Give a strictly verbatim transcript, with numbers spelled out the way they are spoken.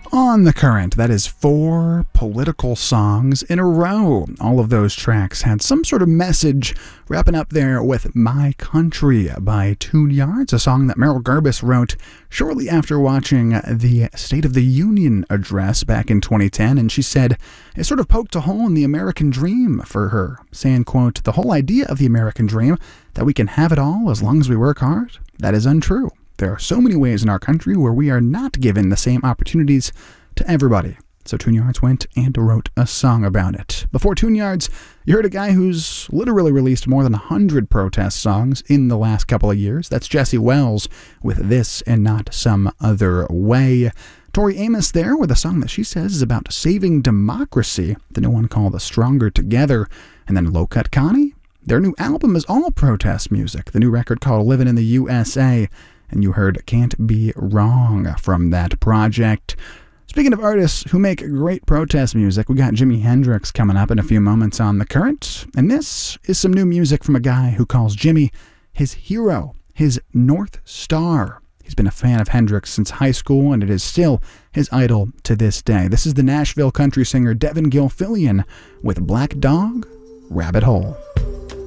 On the Current, that is four political songs in a row. All of those tracks had some sort of message, wrapping up there with My Country by Tune Yards, a song that Merrill Garbus wrote shortly after watching the State of the Union address back in twenty ten, and she said it sort of poked a hole in the American dream for her, saying, quote, "The whole idea of the American dream, that we can have it all as long as we work hard, that is untrue. There are so many ways in our country where we are not given the same opportunities to everybody." So Tune Yards went and wrote a song about it. Before Tune Yards, you heard a guy who's literally released more than one hundred protest songs in the last couple of years. That's Jesse Wells with This and Not Some Other Way. Tori Amos there with a song that she says is about saving democracy, the new one called Stronger Together. And then Low Cut Connie, their new album is all protest music, the new record called Living in the U S A. And you heard Can't Be Wrong from that project. Speaking of artists who make great protest music, we got Jimi Hendrix coming up in a few moments on The Current. And this is some new music from a guy who calls Jimi his hero, his North Star. He's been a fan of Hendrix since high school, and it is still his idol to this day. This is the Nashville country singer Devin Gilfillian with Black Dog, Rabbit Hole.